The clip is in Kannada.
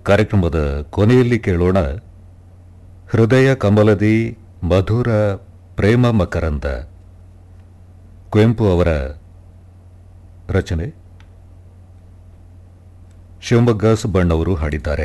ಕಾರ್ಯಕ್ರಮದ ಕೊನೆಯಲ್ಲಿ ಕೇಳೋಣ ಹೃದಯ ಕಮಲದಿ ಮಧುರ ಪ್ರೇಮ ಮಕರಂದ, ಕುವೆಂಪು ಅವರ ರಚನೆ. ಶಿವಮೊಗ್ಗ ಸುಬ್ಬಣ್ಣವರು ಹಾಡಿದ್ದಾರೆ.